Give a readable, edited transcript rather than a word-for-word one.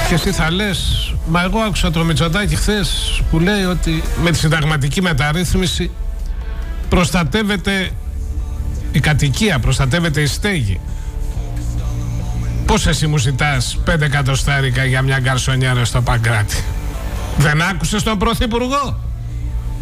Και εσύ θα λες, μα εγώ άκουσα το Μητσοτάκη χθες που λέει ότι με τη συνταγματική μεταρρύθμιση προστατεύεται η κατοικία, προστατεύεται η στέγη. Πώς εσύ μου ζητάς 5 εκατοστάρικα για μια γκαρσονιέρα στο Παγκράτη? Δεν άκουσες τον Πρωθυπουργό?